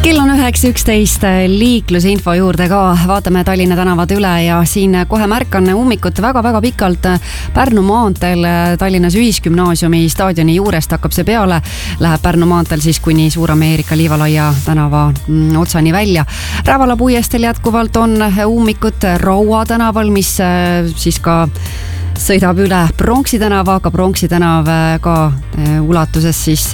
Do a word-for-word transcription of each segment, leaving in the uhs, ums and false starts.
Kell on üheksa üksteist liiklusinfo juurde ka. Vaatame Tallinna tänavad üle ja siin kohe märkan ummikut väga-väga pikalt Pärnu maanteel Tallinnas Ühisgümnaasiumi staadioni juurest hakkab see peale. Läheb Pärnu maanteel siis kuni Suur-Ameerika Liivalaia tänava otsani välja. Rävala puiesteel jätkuvalt on ummikut Raua tänaval, mis siis ka sõidab üle Pronksi tänava, aga Pronksi tänav ka ulatuses siis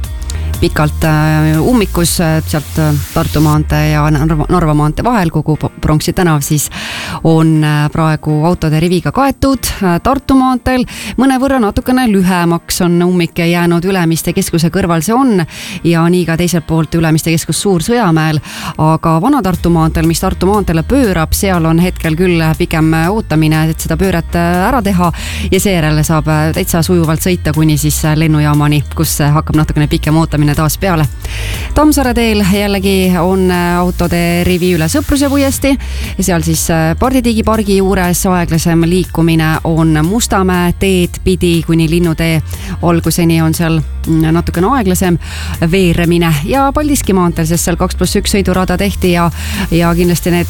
pikalt ummikus sealt Tartu maantee ja Narva maantee vahel. Kogu Pronksi tänav siis on praegu autode riviga kaetud. Tartu maanteel mõnevõrra natukene lühemaks on ummik jäänud Ülemiste keskuse kõrval see on ja nii ka teiselt poolt Ülemiste keskus Suur-Sõjamäel, aga Vana-Tartu maanteel, mis Tartu maanteele pöörab, seal on hetkel küll pikem ootamine, et seda pööret ära teha ja seejärel saab täitsa sujuvalt sõita kuni siis lennujaamani, kus hakkab natukene pikem ootamine taas peale. Tammsaare teel jällegi on autode rivi üle Sõpruse puiesti ja seal siis Parditiigi pargi juures aeglasem liikumine on Mustamäe teed pidi kuni Linnutee alguseni on seal natukene aeglasem veeremine ja Paldiski maanteel, sest seal kaks pluss üks sõidurada tehti ja, ja kindlasti need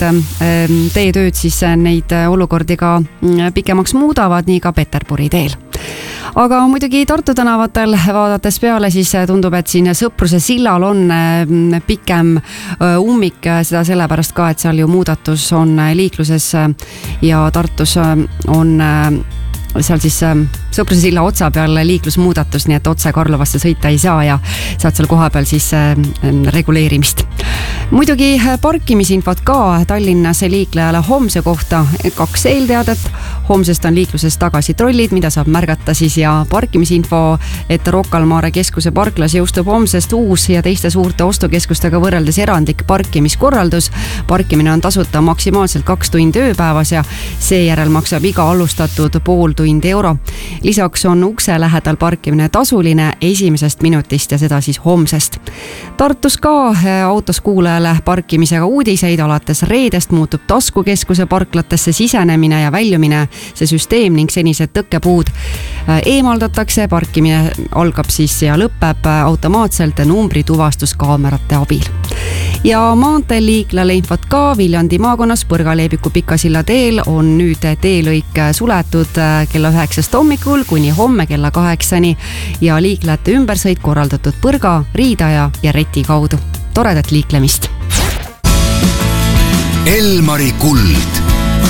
teetööd siis neid olukordi ka pikemaks muudavad, nii ka Peterburi teel. Aga muidugi Tartu tänavatel vaadates peale siis tundub, et siin Sõpruse sillal on pikem ummik, seda sellepärast ka, et seal ju muudatus on liikluses ja Tartus on seal siis Sõpruse silla otsa peal liiklusmuudatus, nii et otse Karlovasse sõita ei saa ja saad seal koha peal siis reguleerimist. Muidugi parkimisinfot ka Tallinnas liiklejale homse kohta. Kaks eelteadet. Homsest on liikluses tagasi trollid, mida saab märgata siis ja parkimisinfo, et Rocca al Mare keskuse parklas jõustub homsest uus ja teiste suurte ostukeskustega võrreldes erandlik parkimiskorraldus. Parkimine on tasuta maksimaalselt kaks tundi ööpäevas ja seejärel maksab iga alustatud pool tundi euro. Lisaks on ukse lähedal parkimine tasuline esimesest minutist ja seda siis homsest. Tartus ka autos kuulajale parkimisega uudiseid. Alates reedest muutub taskukeskuse parklatesse sisenemine ja väljumine see süsteem ning senised tõkkepuud eemaldatakse. Parkimine algab siis ja lõpeb automaatselt numbrituvastuskaamerate abil. Ja maanteeliiklale infot ka. Viljandi maakonnas Põrga-Leebiku Pikasilla teel on nüüd teelõik suletud kella üheksast hommikul kuni homme kella kaheksani ja liiklejate ümbersõit korraldatud Põrga, Riidaja ja Reti kaudu. Toredat liiklemist! Elmari kuld.